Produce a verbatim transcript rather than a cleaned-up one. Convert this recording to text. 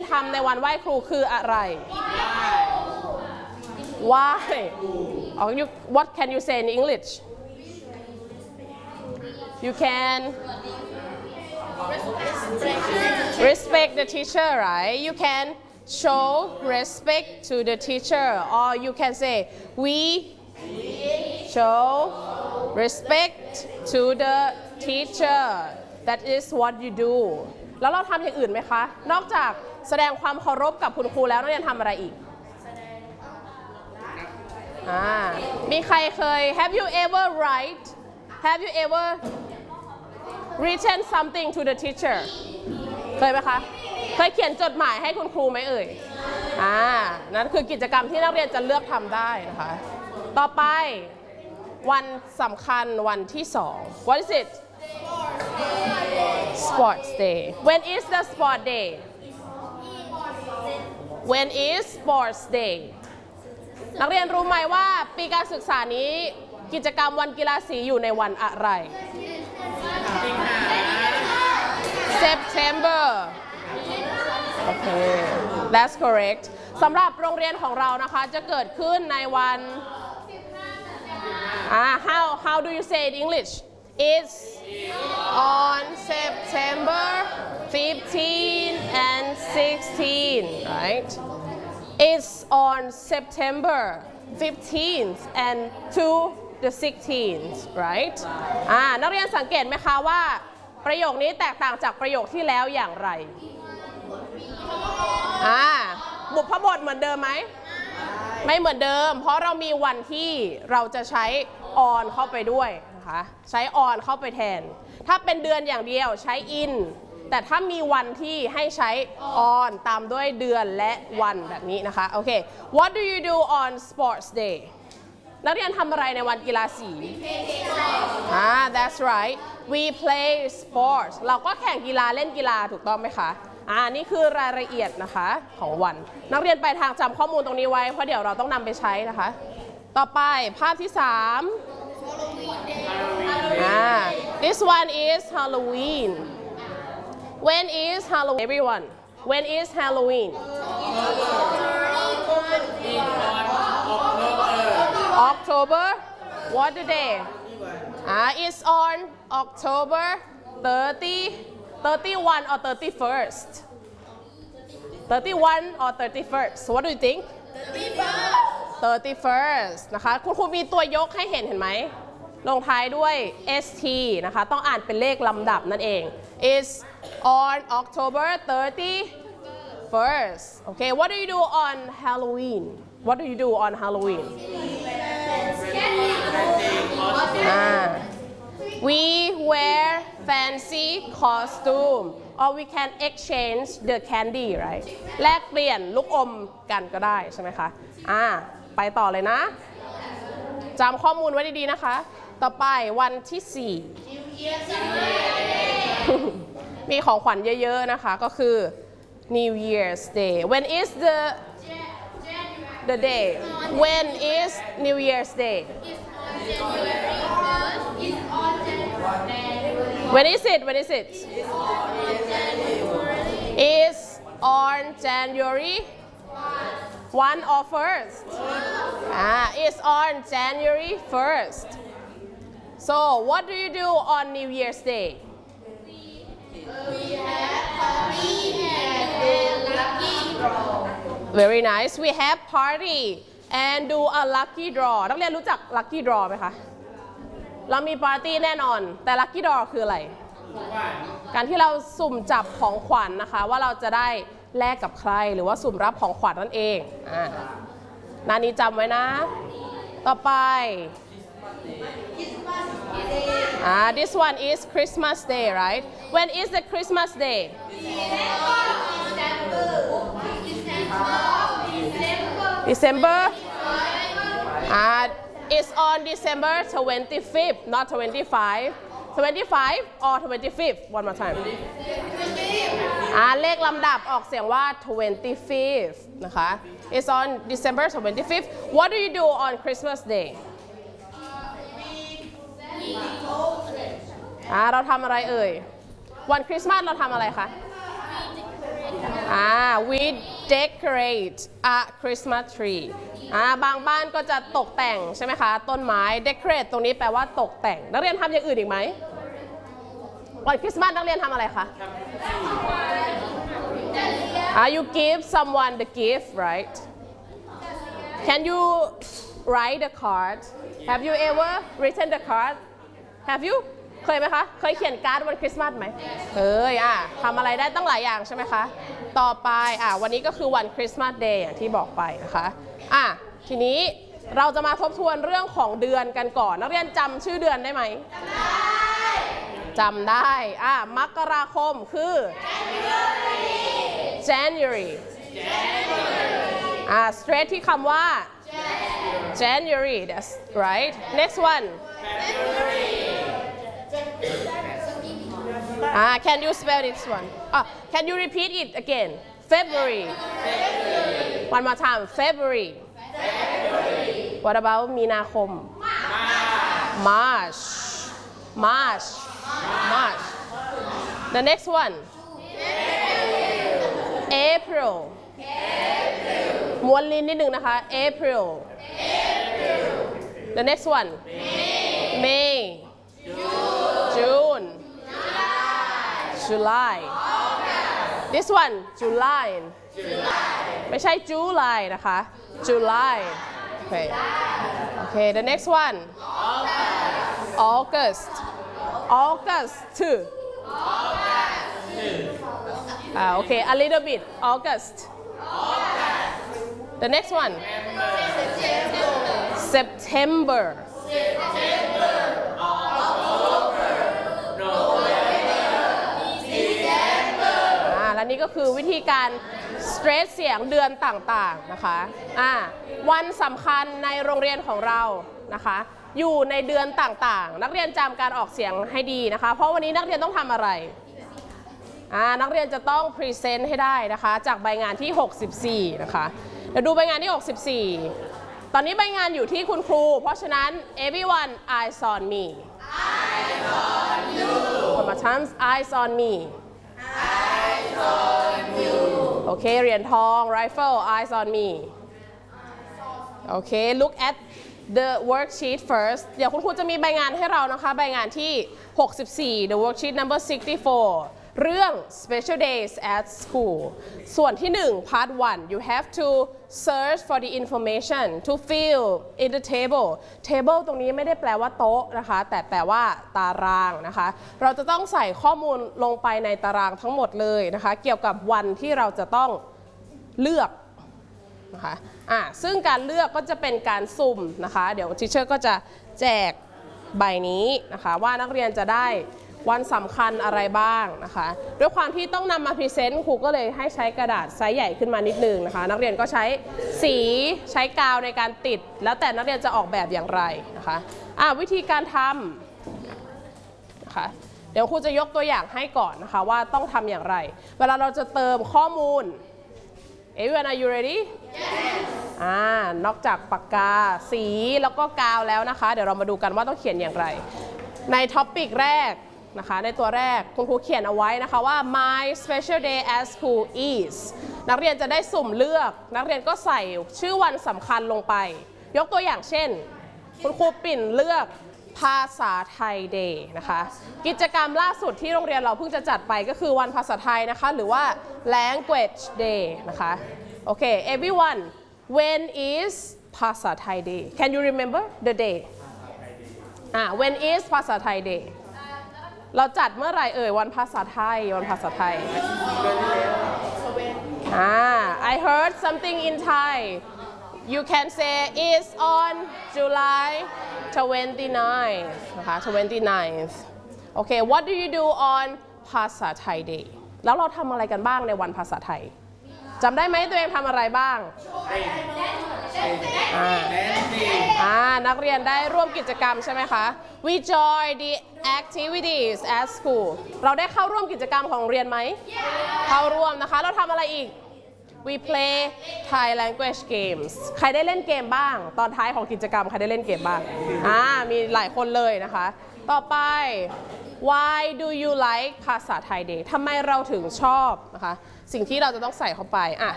ทำในวันไหว้ครูคืออะไร Why oh, you, What can you say in English You can respect the teacher right You can show respect to the teacher or you can say we show respect to the teacher That is what you do แล้วเราทำอย่างอื่นไหมคะนอกจากแสดงความเคารพกับคุณครูแล้วนักเรียนทำอะไรอีกอ่ามีใครเคย Have you ever write Have you ever written something to the teacher เคยไหมคะเคยเขียนจดหมายให้คุณครูไหมเอ่ยอ่านั่นคือกิจกรรมที่นักเรียนจะเลือกทำได้นะคะต่อไปวันสำคัญวันที่สอง What is it Sports Day When is the sport day When is Sports Day นักเรียนรู้ไหมว่าปีการศึกษานี้กิจกรรมวันกีฬาสีอยู่ในวันอะไร September โอเค That's correct สำหรับโรงเรียนของเรานะคะจะเกิดขึ้นในวันอ่า how how do you say it in English It's on September fifteenth and sixteenth right It's on September fifteenth and to the sixteenth right อ่านักเรียนสังเกตไหมคะว่าประโยคนี้แตกต่างจากประโยคที่แล้วอย่างไรอ่าบุพบทเหมือนเดิมไหมไม่เหมือนเดิมเพราะเรามีวันที่เราจะใช้ on เข้าไปด้วยนะคะใช้ on เข้าไปแทนถ้าเป็นเดือนอย่างเดียวใช้ in แต่ถ้ามีวันที่ให้ใช้ on ตามด้วยเดือนและวันแบบนี้นะคะโอเค What do you do on Sports Day นักเรียนทำอะไรในวันกีฬาสีอ่า That's right we play sports เราก็แข่งกีฬาเล่นกีฬาถูกต้องไหมคะอ่านี่คือรายละเอียดนะคะของวันนักเรียนไปทางจำข้อมูลตรงนี้ไว้เพราะเดี๋ยวเราต้องนำไปใช้นะคะต่อไปภาพที่สามอ่า This one is Halloween When is Halloween everyone When is Halloween October What the day ah It's on October thirty thirty-one or thirty-first thirty-one or thirty-first What do you think thirty-first นะคะคุณครูมีตัวยกให้เห็นเห็นไหมลงท้ายด้วย เอส ที นะคะต้องอ่านเป็นเลขลำดับนั่นเอง It's on October thirty-first Okay What do you do on Halloween What do you do on Halloween ah We wear fancy costume or we can exchange the candy right แลกเปลี่ยนลูกอมกันก็ได้ใช่ไหมคะอ่าไปต่อเลยนะจำข้อมูลไว้ดีๆนะคะต่อไปวันที่สี่มีของขวัญเยอะๆนะคะก็คือ New Year's Day When is the the day When is New Year's Day When is it When is it It's on January one or first ah It's on January first So what do you do on New Year's Day We have party and lucky draw Very nice We have party and do a lucky draw นักเรียนรู้จัก lucky draw ไหมคะเรามีปาร์ตี้แน่นอนแต่ lucky draw คืออะไรการที่เราสุ่มจับของขวัญ นะคะว่าเราจะได้แลกกับใครหรือว่าสุ่มรับของขวัญ นั่นเองอ่านานี้จำไว้นะต่อไปอ่า this one is Christmas Day right When is the Christmas Day Decemberอ่าIt's on December twenty-fifth not twenty-five twenty-five or twenty-fifth one more time อ่าเลขลำดับออกเสียงว่า twenty-fifth นะคะ It's on December twenty-fifth What do you do on Christmas Day อ่าเราทำอะไรเอ่ยวันคริสต์มาสเราทำอะไรคะอ่า we decorate a Christmas tree อ่าบางบ้านก็จะตกแต่งใช่ไหมคะต้นไม้ decorate ตรงนี้แปลว่าตกแต่งนักเรียนทำอย่างอื่นอีกไหมวันคริสต์มาสนักเรียนทำอะไรคะอ่า you give someone the gift right can you write a card have you ever written the card have you เคยไหมคะเคยเขียนการ์ดวันคริสต์มาสไหมเคยอ่ะทำอะไรได้ตั้งหลายอย่างใช่ไหมคะต่อไปอ่ะวันนี้ก็คือวันคริสต์มาสเดย์อย่างที่บอกไปนะคะอ่ะทีนี้เราจะมาทบทวนเรื่องของเดือนกันก่อนนักเรียนจำชื่อเดือนได้ไหมจำได้อ่ะมกราคมคือ January อ่ะ stress ที่คำว่า January that's right next one Ah, can you spell this one? Ah, can you repeat it again? February. February. One more time. February. February. What about มีนาคม March. March. March. The next one. April. April. ม้วนลิ้นนิดนึงนะคะ April. April. The next one. May. May. June. June. July. This one July. July. ไม่ใช่ July นะคะ July. Okay. Okay. The next one. August. August. Two. Ah, okay. A little bit. August. The next one. September. September.และนี่ก็คือวิธีการ stress เสียงเดือนต่างๆนะคะอ่าวันสำคัญในโรงเรียนของเรานะคะอยู่ในเดือนต่างๆนักเรียนจำการออกเสียงให้ดีนะคะเพราะวันนี้นักเรียนต้องทำอะไรอ่านักเรียนจะต้อง present ให้ได้นะคะจากใบงานที่หกสิบสี่นะคะเดี๋ยวดูใบงานที่หกสิบสี่ตอนนี้ใบงานอยู่ที่คุณครูเพราะฉะนั้น everyone eyes on me eyes on you one more time eyes on me eyes on you โอเคเหรียญทอง rifle eyes on me โอเค look at the worksheet first เดี๋ยวคุณครูจะมีใบงานให้เรานะคะใบงานที่หกสิบสี่ the worksheet number sixty-four เรื่อง special days at school ส่วนที่หนึ่ง part one you have to search for the information to fill in the table table ตรงนี้ไม่ได้แปลว่าโต๊ะนะคะแต่แปลว่าตารางนะคะเราจะต้องใส่ข้อมูลลงไปในตารางทั้งหมดเลยนะคะเกี่ยวกับวันที่เราจะต้องเลือกนะคะอ่ะซึ่งการเลือกก็จะเป็นการสุ่มนะคะเดี๋ยวทิเชอร์ก็จะแจกใบนี้นะคะว่านักเรียนจะได้วันสำคัญอะไรบ้างนะคะด้วยความที่ต้องนำมาพรีเซนต์ครูก็เลยให้ใช้กระดาษไซส์ใหญ่ขึ้นมานิดนึงนะคะนักเรียนก็ใช้สีใช้กาวในการติดแล้วแต่นักเรียนจะออกแบบอย่างไรนะคะอ่ะวิธีการทำนะคะเดี๋ยวครูจะยกตัวอย่างให้ก่อนนะคะว่าต้องทำอย่างไรเวลาเราจะเติมข้อมูล Everyone are you ready? Yes. อ่านอกจากปากกาสีแล้วก็กาวแล้วนะคะเดี๋ยวเรามาดูกันว่าต้องเขียนอย่างไรในท็อปิกแรกนะคะในตัวแรกคุณครูเขียนเอาไว้นะคะว่า my special day at school is นักเรียนจะได้สุ่มเลือกนักเรียนก็ใส่ชื่อวันสำคัญลงไปยกตัวอย่างเช่นคุณครูปิ่นเลือกภาษาไทย day นะคะกิจกรรมล่าสุดที่โรงเรียนเราเพิ่งจะจัดไปก็คือวันภาษาไทยนะคะหรือว่า language day นะคะโอเค everyone when is ภาษาไทย day can you remember the day อ่า when is ภาษาไทย dayเราจัดเมื่อไหร่เอ่ยวันภาษาไทยวันภาษาไทยอ่า I heard something in Thai you can say is on July twenty-ninth นะคะ twenty-ninth โอเค what do you do on ภาษาไทย day แล้วเราทำอะไรกันบ้างในวันภาษาไทยจำได้ไหมตัวเองทำอะไรบ้างอ่านักเรียนได้ร่วมกิจกรรมใช่ไหมคะ we join the activities at school เราได้เข้าร่วมกิจกรรมของโรงเรียนไหม เข้าร่วมนะคะเราทำอะไรอีก we play Thai language games ใครได้เล่นเกมบ้างตอนท้ายของกิจกรรมใครได้เล่นเกมบ้างอ่ามีหลายคนเลยนะคะต่อไป why do you like ภาษาไทย day ทำไมเราถึงชอบนะคะสิ่งที่เราจะต้องใส่เข้าไปอ่ะ